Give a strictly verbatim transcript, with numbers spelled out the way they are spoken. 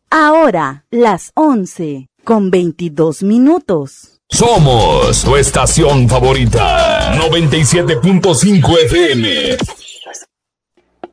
Ahora, las once con veintidós minutos. Somos tu estación favorita, noventa y siete punto cinco F M.